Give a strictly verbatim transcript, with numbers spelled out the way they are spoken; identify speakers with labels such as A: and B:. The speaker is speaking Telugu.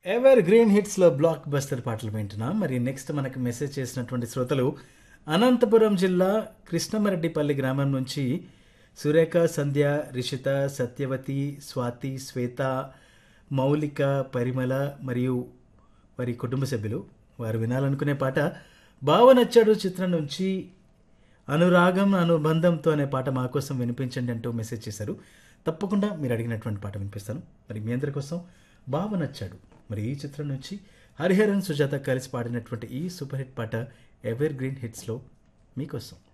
A: ఎవర్ గ్రీన్ హిట్స్లో బ్లాక్ బస్టర్ పాటలు వింటున్నాం. మరి నెక్స్ట్ మనకి మెసేజ్ చేసినటువంటి శ్రోతలు అనంతపురం జిల్లా కృష్ణమరెడ్డిపల్లి గ్రామం నుంచి సురేఖ, సంధ్య, రిషిత, సత్యవతి, స్వాతి, శ్వేత, మౌలిక, పరిమళ మరియు వారి కుటుంబ సభ్యులు. వారు వినాలనుకునే పాట బావ నచ్చాడు చిత్రం నుంచి అనురాగం అనుబంధంతో అనే పాట మా కోసం వినిపించండి అంటూ మెసేజ్ చేశారు. తప్పకుండా మీరు అడిగినటువంటి పాట వినిపిస్తాను. మరి మీ అందరి కోసం బావ నచ్చాడు మరి ఈ చిత్రం నుంచి హరిహరన్, సుజాత కలిసి పాడినటువంటి ఈ సూపర్ హిట్ పాట ఎవర్ గ్రీన్ హిట్స్లో మీకోసం.